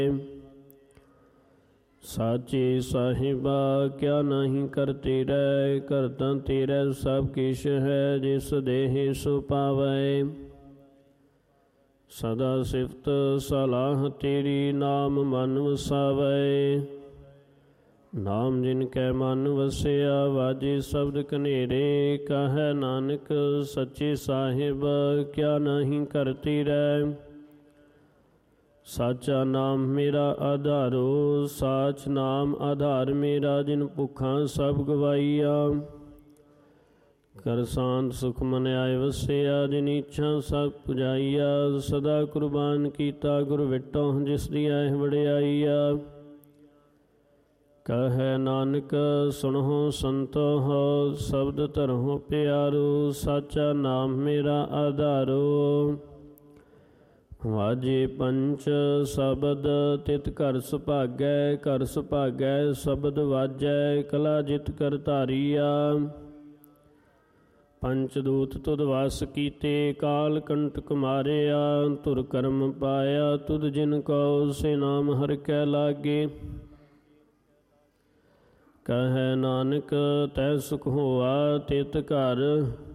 ਸਾਚੇ ਸਾਹਿਬਾ ਕਿਆ ਨਹੀਂ ਕਰ ਤੇਰੇ, ਕਰਤਾ ਤੇਰੇ ਸਭ ਕਿਛ ਹੈ, ਜਿਸ ਦੇਹ ਸੋ ਪਾਵੈ। ਸਦਾ ਸਿਫਤ ਸਲਾਹ ਤੇਰੀ, ਨਾਮ ਮਨ ਵਸਾਵੈ। ਨਾਮ ਜਿਨ ਕੈ ਮਨ ਵਸਿਆ, ਵਾਜੇ ਸ਼ਬਦ ਕਨੇਰੇ। ਕਹੈ ਨਾਨਕ ਸੱਚੇ ਸਾਹਿਬ ਕਿਆ ਨਹੀਂ ਕਰ ਤੇਰੇ। ਸਾਚਾ ਨਾਮ ਮੇਰਾ ਆਧਾਰੋ, ਸਾਚ ਨਾਮ ਆਧਾਰ ਮੇਰਾ। ਜਿਨ ਭੁੱਖਾਂ ਸਭ ਗਵਾਈਆ, ਕਰ ਸ਼ਾਂਤ ਸੁਖ ਮਨ ਆਏ ਵਸਿਆ। ਜਿਨ ਇੱਛਾ ਸਭ ਪੁਜਾਈਆ, ਸਦਾ ਕੁਰਬਾਨ ਕੀਤਾ ਗੁਰ ਵਿਟੋ। ਜਿਸ ਦੀ ਐ ਵਡਿਆਈਆ, ਕਹੈ ਨਾਨਕ ਸੁਣਹੁ ਸੰਤੋ। ਸ਼ਬਦ ਧਰਹੁ ਪਿਆਰੋ, ਸਾਚਾ ਨਾਮ ਮੇਰਾ ਆਧਾਰੋ। ਵਾਜੇ ਪੰਚ ਸ਼ਬਦ ਤਿਤ ਘਰ ਸੁਭਾਗੈ, ਘਰ ਸੁਭਾਗੈ ਸ਼ਬਦ ਵਾਜੈ। ਕਲਾ ਜਿਤ ਕਰ ਧਾਰੀਆ, ਪੰਚ ਦੂਤ ਤੁਧ ਵਸ ਕੀਤੇ। ਕਾਲ ਕੰਟਕ ਮਾਰਿਆ, ਧੁਰ ਕਰਮ ਪਾਇਆ। ਤੁਧ ਜਿਨ ਕਉ ਸੇ ਨਾਮ ਹਰਿ ਕੈ ਲਾਗੇ। ਕਹੈ ਨਾਨਕ ਤੈ ਸੁਖ ਹੋਆ, ਤਿਤ ਘਰ